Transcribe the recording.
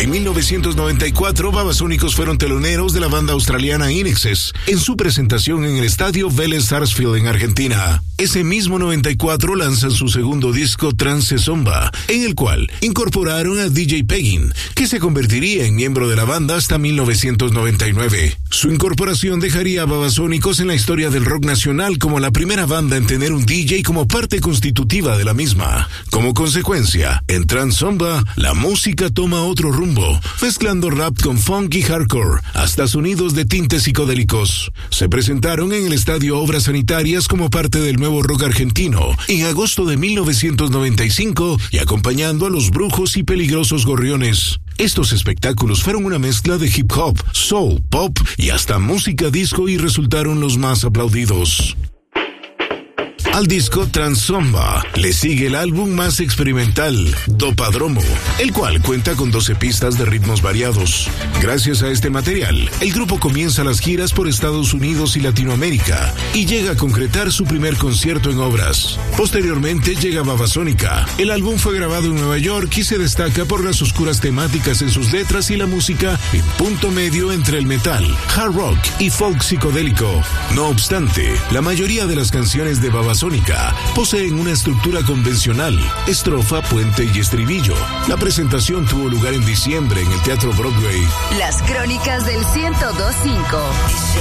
En 1994, Babasónicos fueron teloneros de la banda australiana INXS en su presentación en el estadio Vélez Sarsfield en Argentina. Ese mismo 94 lanzan su segundo disco Trance Zomba, en el cual incorporaron a DJ Peggin, que se convertiría en miembro de la banda hasta 1999. Su incorporación dejaría a Babasónicos en la historia del rock nacional como la primera banda en tener un DJ como parte constitutiva de la misma. Como consecuencia, en Trance Zomba, la música toma otro rumbo, mezclando rap con funk y hardcore, hasta sonidos de tintes psicodélicos. Se presentaron en el estadio Obras Sanitarias como parte del nuevo rock argentino en agosto de 1995 y acompañando a Los Brujos y Peligrosos Gorriones. Estos espectáculos fueron una mezcla de hip hop, soul, pop y hasta música disco y resultaron los más aplaudidos. Al disco Trance Zomba le sigue el álbum más experimental, Dopadromo, el cual cuenta con 12 pistas de ritmos variados. Gracias a este material, el grupo comienza las giras por Estados Unidos y Latinoamérica y llega a concretar su primer concierto en Obras. Posteriormente llega Babasónica. El álbum fue grabado en Nueva York y se destaca por las oscuras temáticas en sus letras y la música en punto medio entre el metal, hard rock y folk psicodélico. No obstante, la mayoría de las canciones de Babasónica poseen una estructura convencional, estrofa, puente y estribillo. La presentación tuvo lugar en diciembre en el Teatro Broadway. Las crónicas del 102.5.